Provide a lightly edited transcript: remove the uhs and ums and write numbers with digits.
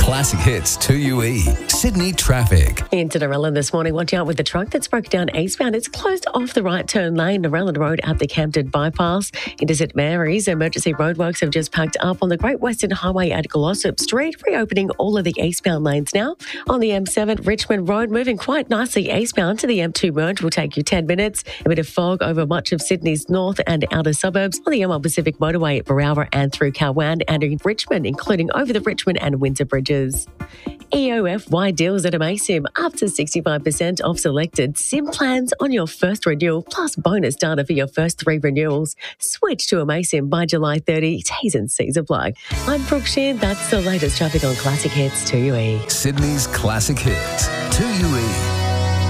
Classic Hits 2UE. Sydney traffic. Into Narellan this morning, watch out with the truck that's broken down eastbound. It's closed off the right turn lane, Narellan Road at the Campton Bypass. Into St Mary's, emergency roadworks have just packed up on the Great Western Highway at Glossop Street, reopening all of the eastbound lanes now. On the M7, Richmond Road, moving quite nicely eastbound to the M2 merge will take you 10 minutes. A bit of fog over much of Sydney's north and outer suburbs. On the M1 Pacific Motorway at Berowra and through Cowan, and in Richmond, including over the Richmond and Windsor bridges. EOF wide deals at Amaysim, up to 65% off selected SIM plans on your first renewal, plus bonus data for your first 3 renewals. Switch to Amaysim by July 30. T's and C's apply. I'm Brooke Sheehan. That's the latest traffic on Classic Hits 2UE. Sydney's Classic Hits 2UE.